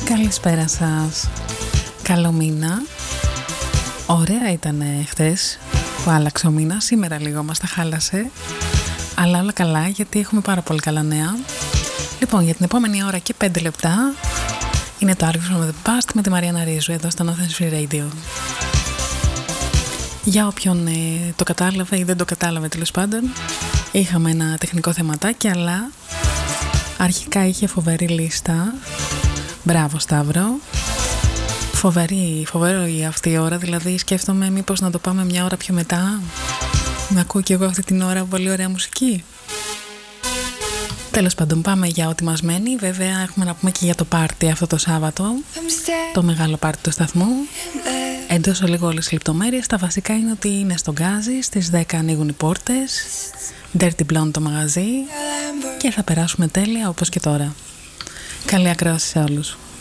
Καλησπέρα σας. Καλό μήνα. Ωραία ήταν χτες που άλλαξε ο μήνας. Σήμερα λίγο μας τα χάλασε. Αλλά όλα καλά, γιατί έχουμε πάρα πολύ καλά νέα. Λοιπόν, για την επόμενη ώρα και 5 λεπτά είναι το Archives from the Past με τη Μαριάννα Ρίζου εδώ στο Nothing Free Radio. Για όποιον το κατάλαβε ή δεν το κατάλαβε, τέλος πάντων, είχαμε ένα τεχνικό θεματάκι, αλλά αρχικά είχε φοβερή λίστα. Μπράβο Σταύρο. Φοβερή αυτή η ώρα, δηλαδή σκέφτομαι μήπως να το πάμε μια ώρα πιο μετά. Να ακούω κι εγώ αυτή την ώρα πολύ ωραία μουσική. Τέλος πάντων, πάμε για ό,τι μας μένει. Βέβαια έχουμε να πούμε και για το πάρτι αυτό το Σάββατο, το μεγάλο πάρτι του σταθμού. Εντός λίγο όλες τις λεπτομέρειες. Τα βασικά είναι ότι είναι στο Γκάζι, στις 10 ανοίγουν οι πόρτες, Dirty Blonde το μαγαζί, και θα περάσουμε τέλεια όπως και τώρα. Καλή ακρόαση σε όλους.